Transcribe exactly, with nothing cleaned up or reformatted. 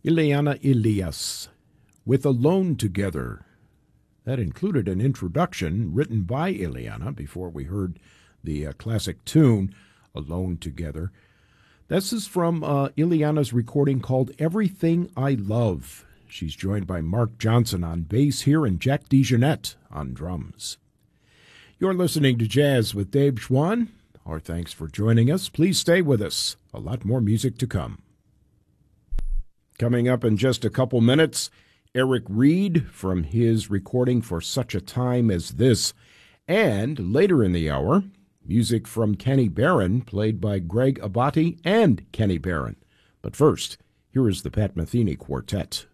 Ileana Elias with Alone Together. That included an introduction written by Ileana before we heard the uh, classic tune, Alone Together. This is from uh, Ileana's recording called Everything I Love. She's joined by Mark Johnson on bass here and Jack DeJohnette on drums. You're listening to Jazz with Dave Schwann. Our thanks for joining us. Please stay with us. A lot more music to come. Coming up in just a couple minutes, Eric Reed from his recording For Such a Time as This. And later in the hour, music from Kenny Barron, played by Greg Abate and Kenny Barron. But first, here is the Pat Metheny Quartet.